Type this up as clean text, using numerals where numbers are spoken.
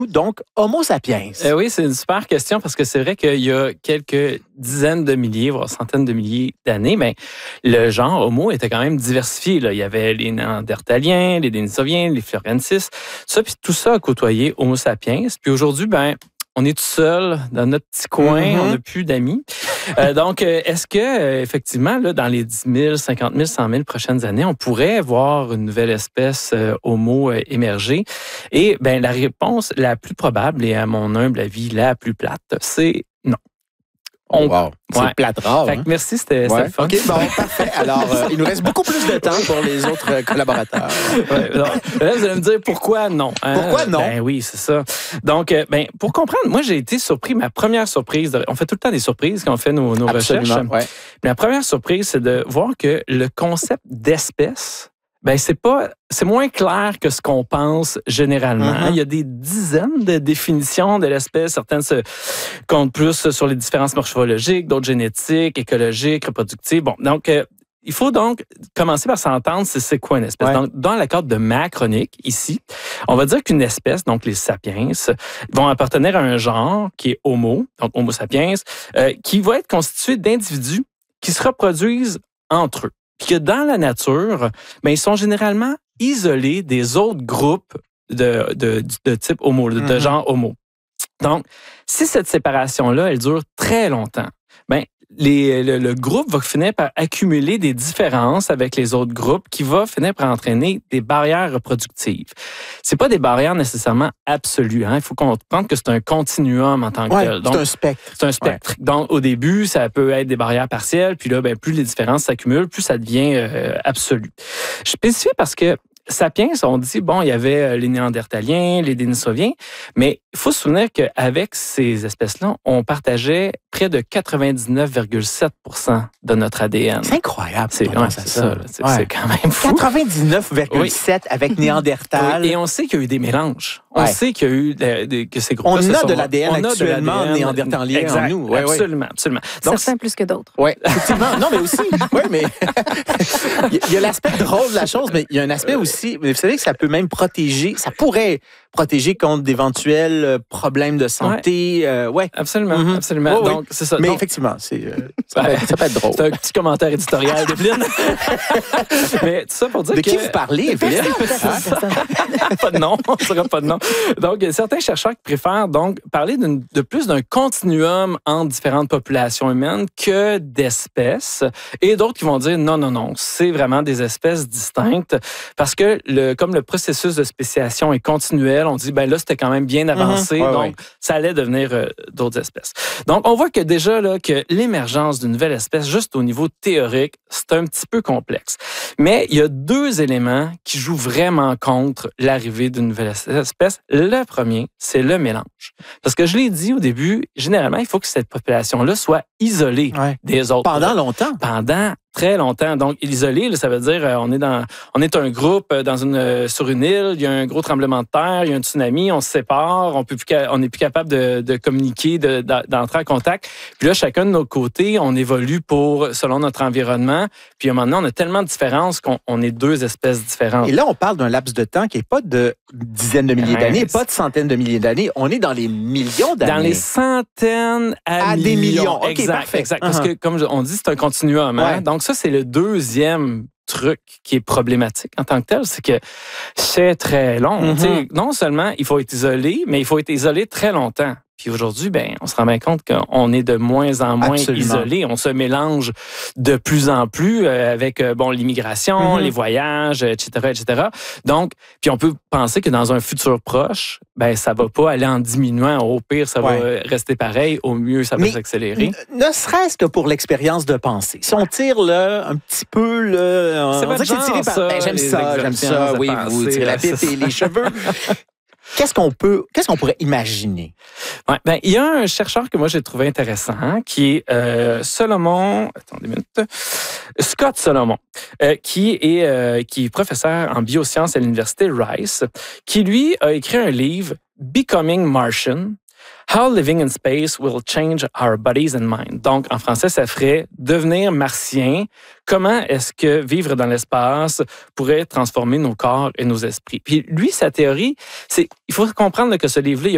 donc Homo sapiens? Oui, c'est une super question parce que c'est vrai qu'il y a quelques dizaines de milliers, voire centaines de milliers d'années, mais le genre Homo était quand même diversifié. Là. Il y avait les Néandertaliens, les Denisoviens, les Florensis, tout ça a côtoyé Homo sapiens. Puis aujourd'hui, on est tout seul dans notre petit coin, on n'a plus d'amis. Donc, est-ce que effectivement, là, dans les 10 000, 50 000, 100 000 prochaines années, on pourrait voir une nouvelle espèce Homo émerger? Et la réponse la plus probable, et à mon humble avis, la plus plate, c'est non. Wow. C'est plate rare. Merci, c'était le fun. OK, bon, parfait. Alors, il nous reste beaucoup plus de temps pour les autres collaborateurs. Là, vous allez me dire pourquoi non. Pourquoi non? Oui, c'est ça. Donc, pour comprendre, moi, j'ai été surpris. Ma première surprise, on fait tout le temps des surprises quand on fait nos recherches. Ouais. La première surprise, c'est de voir que le concept d'espèce, c'est moins clair que ce qu'on pense généralement. Il y a des dizaines de définitions de l'espèce. Certaines se comptent plus sur les différences morphologiques, d'autres génétiques, écologiques, reproductives. Bon, donc, il faut donc commencer par s'entendre c'est quoi une espèce. Donc, dans la carte de ma chronique, ici, on va dire qu'une espèce, donc les sapiens, vont appartenir à un genre qui est Homo, donc Homo sapiens, qui va être constitué d'individus qui se reproduisent entre eux. Puis que dans la nature, ils sont généralement isolés des autres groupes de type Homo, de genre Homo. Donc, si cette séparation-là, elle dure très longtemps, le groupe va finir par accumuler des différences avec les autres groupes qui va finir par entraîner des barrières reproductives. C'est pas des barrières nécessairement absolues. Il faut comprendre que c'est un continuum en tant que tel. Donc, c'est un spectre. C'est un spectre. Ouais. Donc, au début, ça peut être des barrières partielles, puis là, plus les différences s'accumulent, plus ça devient absolu. Je spécifie parce que Sapiens, on dit, il y avait les Néandertaliens, les Denisoviens, mais il faut se souvenir qu'avec ces espèces-là, on partageait près de 99,7% de notre ADN. C'est incroyable. C'est quand même fou. 99,7% avec Néandertal. Oui, et on sait qu'il y a eu des mélanges. On sait qu'il y a eu que ces groupes-là On a de l'ADN actuellement néandertalien en nous. Oui, absolument, absolument. Donc, certains plus que d'autres. Oui, effectivement. Non, mais aussi, mais il y a l'aspect drôle de la chose, mais il y a un aspect aussi, vous savez que ça peut même protéger, ça pourrait protéger contre d'éventuels problèmes de santé. Absolument, absolument. Oui, donc, c'est ça. Mais donc, effectivement, ça peut être drôle. C'est un petit commentaire éditorial d'Evelyne. Mais tout ça pour dire de qui vous parlez, Evelyne? Pas de nom, on ne saura pas de nom. Donc, il y a certains chercheurs qui préfèrent donc parler de plus d'un continuum entre différentes populations humaines que d'espèces, et d'autres qui vont dire non, c'est vraiment des espèces distinctes parce que comme le processus de spéciation est continuel, on dit là c'était quand même bien avancé, donc ça allait devenir d'autres espèces. Donc, on voit que déjà là que l'émergence d'une nouvelle espèce, juste au niveau théorique, c'est un petit peu complexe. Mais il y a deux éléments qui jouent vraiment contre l'arrivée d'une nouvelle espèce. Le premier, c'est le mélange. Parce que je l'ai dit au début, généralement, il faut que cette population-là soit isolée des autres. Pendant longtemps? Pendant très longtemps. Donc, isolé, ça veut dire on est un groupe sur une île, il y a un gros tremblement de terre, il y a un tsunami, on se sépare, on n'est plus capable de communiquer, d'entrer en contact. Puis là, chacun de nos côtés, on évolue selon notre environnement. Puis à un moment donné, on a tellement de différences qu'on est deux espèces différentes. Et là, on parle d'un laps de temps qui n'est pas de dizaines de milliers d'années, pas de centaines de milliers d'années. On est dans les millions d'années. Dans les centaines à des millions. Okay, exact, parfait. Exact. Parce que, comme on dit, c'est un continuum. Donc, ça, c'est le deuxième truc qui est problématique en tant que tel, c'est que c'est très long. Non seulement il faut être isolé, mais il faut être isolé très longtemps. Puis aujourd'hui, on se rend bien compte qu'on est de moins en moins isolé. On se mélange de plus en plus avec l'immigration, les voyages, etc., etc. Donc, puis on peut penser que dans un futur proche, ça va pas aller en diminuant. Au pire, ça va rester pareil. Au mieux, ça va s'accélérer. Ne serait-ce que pour l'expérience de pensée. Si on tire un petit peu c'est votre genre, ça. J'aime ça. Oui, vous tirez la tête et les cheveux. Qu'est-ce qu'on pourrait imaginer? Il y a un chercheur que moi j'ai trouvé intéressant qui est Scott Solomon, qui est professeur en biosciences à l'université Rice, qui lui a écrit un livre Becoming Martian. How Living in Space Will Change Our Bodies and Mind. Donc, en français, ça ferait devenir martien. Comment est-ce que vivre dans l'espace pourrait transformer nos corps et nos esprits? Puis lui, sa théorie, il faut comprendre que ce livre-là,